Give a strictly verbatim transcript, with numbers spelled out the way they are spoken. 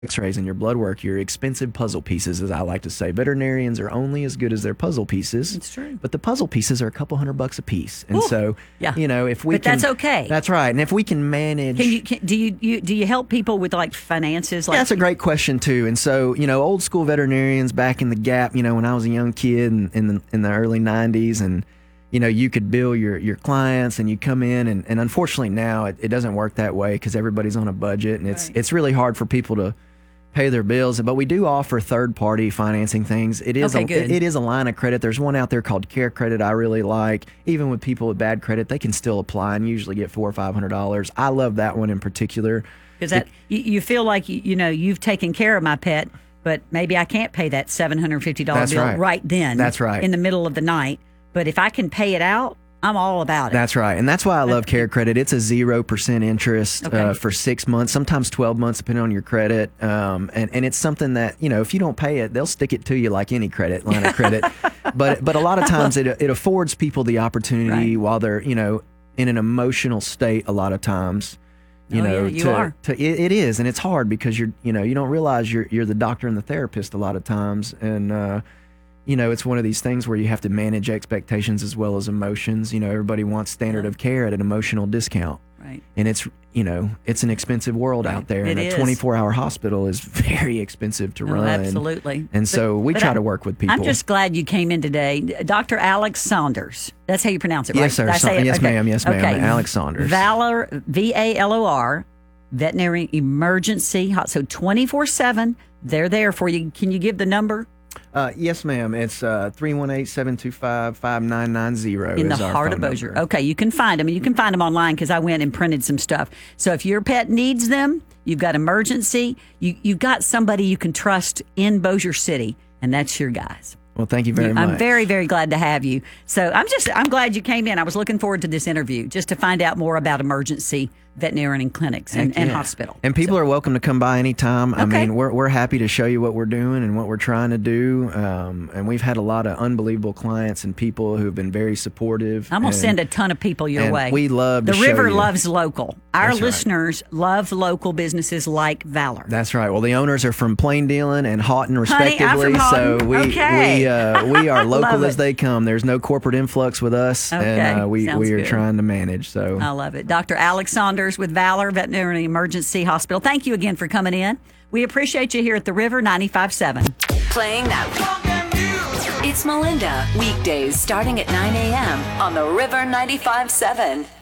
X-rays and your blood work, your expensive puzzle pieces, as I like to say. Veterinarians are only as good as their puzzle pieces. It's true. But the puzzle pieces are a couple hundred bucks a piece. And Ooh, so, yeah. you know, if we but can... that's okay. That's right. And if we can manage... Can you, can, do you, you do you help people with like finances? Like, yeah, that's a great question too. And so, you know, old school veterinarians back in the Gap, you know, when I was a young kid in, in, the, in the early nineties, and you know, you could bill your, your clients and you come in, and, and unfortunately now it, it doesn't work that way because everybody's on a budget, and it's Right. it's really hard for people to pay their bills. But we do offer third party financing things. It is Okay, a, good. it, it is a line of credit. There's one out there called Care Credit I really like. Even with people with bad credit, they can still apply and usually get four or five hundred dollars. I love that one in particular. Because that you, you feel like you, you know you've taken care of my pet, but maybe I can't pay that seven hundred fifty dollars That's bill right. right then. That's right. In the middle of the night. But if I can pay it out, I'm all about it. That's right. And that's why I love Care Credit. It's a zero percent interest Okay. uh, for six months, sometimes twelve months, depending on your credit. Um, and, and it's something that, you know, if you don't pay it, they'll stick it to you like any credit, line of credit. but but a lot of times it, it affords people the opportunity Right. while they're, you know, in an emotional state a lot of times. You Oh, know, yeah, you to, are. to it, it is, and it's hard because you're, you know, you don't realize you're you're the doctor and the therapist a lot of times, and uh, you know, it's one of these things where you have to manage expectations as well as emotions. You know, everybody wants standard of care at an emotional discount. Right. And it's, you know, it's an expensive world out there. It and is. a twenty-four hour hospital is very expensive to No, run. absolutely. And But- so we but try I'm- to work with people. I'm just glad you came in today. Doctor Alex Saunders. That's how you pronounce it, right? Yes, sir. Did I say Sa- it? yes, Okay. ma'am. Yes, ma'am. Okay. Alex Saunders. Valor, V A L O R, Veterinary Emergency Hot. So twenty-four seven, they're there for you. Can you give the number? Uh, yes, ma'am. It's uh, three one eight, seven two five, five nine nine zero. In the is our heart phone of Bossier. number. Okay, you can find them. And you can find them online because I went and printed some stuff. So if your pet needs them, you've got emergency, you, you've got somebody you can trust in Bossier City, and that's your guys. Well, thank you very much. I'm very, very glad to have you. So I'm just, I'm glad you came in. I was looking forward to this interview just to find out more about emergency veterinarian clinics and, Heck and yeah. hospital. And people are welcome to come by anytime. I Okay. mean, we're we're happy to show you what we're doing and what we're trying to do. Um, and we've had a lot of unbelievable clients and people who've been very supportive. I'm going to and- send a ton of people your and way. we love The to show river you. loves local. Our That's right. listeners love local businesses like Valor. That's right. Well, the owners are from Plain Dealing and Houghton, Honey, I'm respectively. from so Houghton. we Okay. we uh, we are Love local it. as they come. There's no corporate influx with us, Okay. and uh, we Sounds we are good. trying to manage. So I love it. Doctor Alex Saunders with Valor Veterinary Emergency Hospital. Thank you again for coming in. We appreciate you here at the River ninety-five seven. Playing that. It's Melinda. Weekdays starting at nine a.m. on the River ninety-five seven.